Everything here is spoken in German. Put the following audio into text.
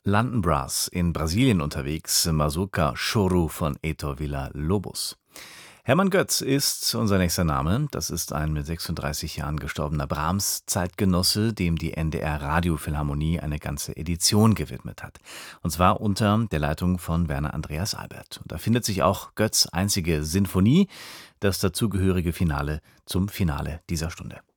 London Brass in Brasilien unterwegs, Mazurka Choro von Heitor Villa-Lobos. Hermann Götz ist unser nächster Name. Das ist ein mit 36 Jahren gestorbener Brahms-Zeitgenosse, dem die NDR Radiophilharmonie eine ganze Edition gewidmet hat. Und zwar unter der Leitung von Werner Andreas Albert. Und da findet sich auch Götz' einzige Sinfonie, das dazugehörige Finale zum Finale dieser Stunde.